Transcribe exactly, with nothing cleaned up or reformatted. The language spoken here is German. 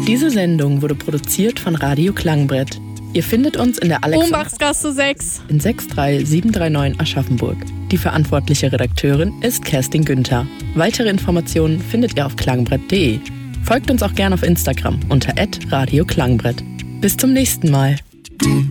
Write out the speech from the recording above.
Diese Sendung wurde produziert von Radio Klangbrett. Ihr findet uns in der Alex Ohnmachtsgasse sechs in sechs drei sieben drei neun Aschaffenburg. Die verantwortliche Redakteurin ist Kerstin Günther. Weitere Informationen findet ihr auf klangbrett punkt de. Folgt uns auch gerne auf Instagram unter at radio klangbrett. Bis zum nächsten Mal.